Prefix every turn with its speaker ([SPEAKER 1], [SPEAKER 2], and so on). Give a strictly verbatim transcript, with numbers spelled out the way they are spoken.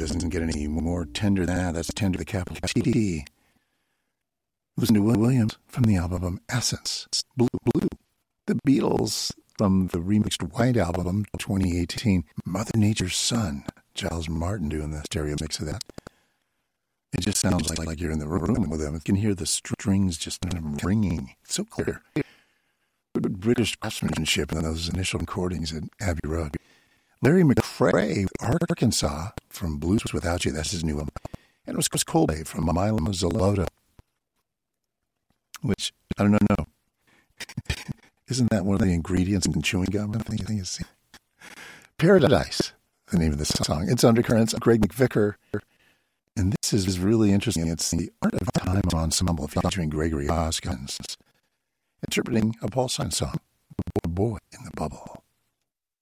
[SPEAKER 1] doesn't get any more tender than that. That's tender with a capital T. Listen to Will Williams from the album Essence, Blue Blue. The Beatles from the remixed White Album, twenty eighteen. Mother Nature's Son, Giles Martin doing the stereo mix of that. It just sounds like, like you're in the room with them. You can hear the strings just ringing. It's so clear. Good British craftsmanship in those initial recordings at Abbey Road. Larry McCrae, Arkansas, from Blues Without You. That's his new one. And it was Chris Colby from Milo Zoloto, which, I don't know. Isn't that one of the ingredients in chewing gum? I think, I think it's Paradise, the name of the song. It's Undercurrents, Greg McVicker. And this is really interesting. It's the Art of Time Ensemble featuring Gregory Hoskins, interpreting a Paul Simon song, Boy in the Bubble.